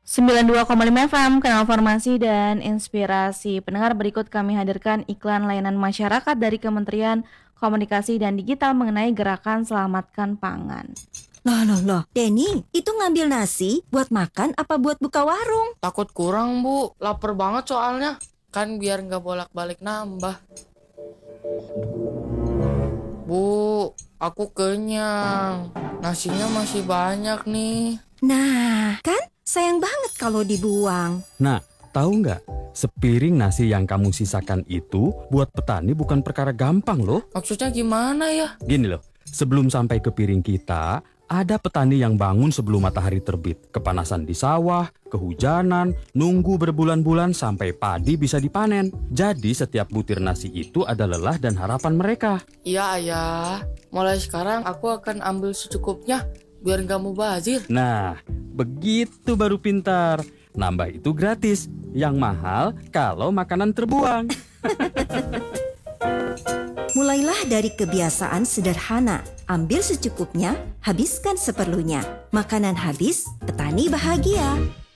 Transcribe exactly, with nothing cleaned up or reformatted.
sembilan puluh dua koma lima F M, Kanal Informasi dan Inspirasi. Pendengar, berikut kami hadirkan iklan layanan masyarakat dari Kementerian Komunikasi dan Digital mengenai gerakan Selamatkan Pangan. Loh, loh, loh, Denny, itu ngambil nasi buat makan apa buat buka warung? Takut kurang, Bu. Lapar banget soalnya. Kan biar nggak bolak-balik nambah. Bu, aku kenyang. Nasinya masih banyak nih. Nah, kan sayang banget kalau dibuang. Nah, tahu nggak? Sepiring nasi yang kamu sisakan itu buat petani bukan perkara gampang loh. Maksudnya gimana ya? Gini loh, sebelum sampai ke piring kita, ada petani yang bangun sebelum matahari terbit. Kepanasan di sawah, kehujanan, nunggu berbulan-bulan sampai padi bisa dipanen. Jadi setiap butir nasi itu ada lelah dan harapan mereka. Iya, Ayah. Mulai sekarang aku akan ambil secukupnya biar nggak mubazir. Nah, begitu baru pintar. Nambah itu gratis. Yang mahal kalau makanan terbuang. Mulailah dari kebiasaan sederhana. Ambil secukupnya, habiskan seperlunya. Makanan habis, petani bahagia.